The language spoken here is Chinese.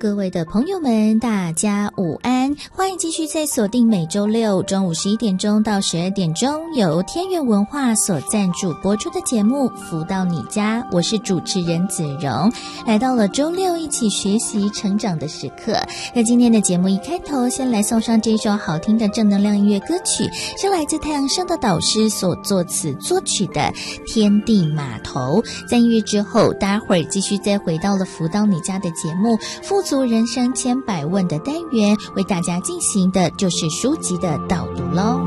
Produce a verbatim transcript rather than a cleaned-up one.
各位的朋友们，大家午安，欢迎继续在锁定每周六中午十一点钟到十二点钟由天元文化所赞助播出的节目《福到你家》，我是主持人子荣，来到了周六一起学习成长的时刻。那今天的节目一开头，先来送上这首好听的正能量音乐歌曲，是来自太阳升的导师所作词作曲的《天地码头》。在音乐之后，待会儿继续再回到了《福到你家》的节目，富足人生千百问的单元，为大家进行的就是书籍的导读咯。